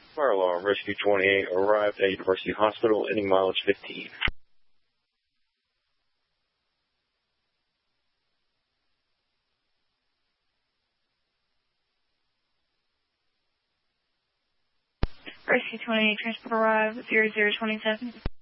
Fire alarm, Rescue 28 arrived at University Hospital, ending mileage 15. Rescue 28, transport arrived, 0027.